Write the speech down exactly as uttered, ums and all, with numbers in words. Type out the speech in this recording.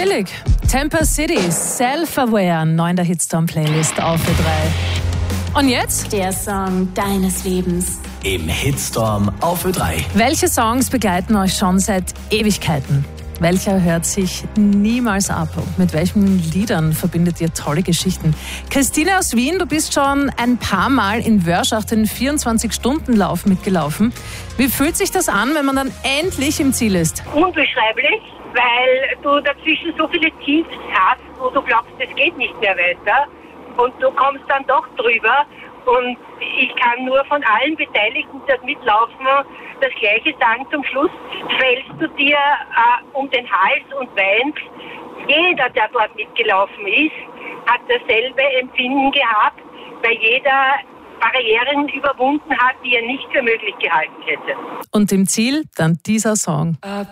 Billig. Temper City, Self-Aware, neu in der Hitstorm-Playlist auf für drei. Und jetzt? Der Song deines Lebens. Im Hitstorm auf Ö drei. Welche Songs begleiten euch schon seit Ewigkeiten? Welcher hört sich niemals ab? Mit welchen Liedern verbindet ihr tolle Geschichten? Christine aus Wien, du bist schon ein paar Mal in Wörschach den vierundzwanzig-Stunden-Lauf mitgelaufen. Wie fühlt sich das an, wenn man dann endlich im Ziel ist? Unbeschreiblich, weil du dazwischen so viele Tiefs hast, wo du glaubst, es geht nicht mehr weiter. Und du kommst dann doch drüber. Und ich kann nur von allen Beteiligten, die dort mitlaufen, das Gleiche sagen. Zum Schluss fällst du dir äh, um den Hals und weinst. Jeder, der dort mitgelaufen ist, hat dasselbe Empfinden gehabt, weil jeder Barrieren überwunden hat, die er nicht für möglich gehalten hätte. Und im Ziel dann dieser Song.